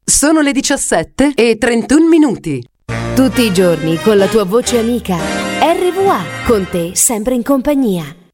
Sono le 17:31. Tutti i giorni con la tua voce amica. RVA, con te sempre in compagnia.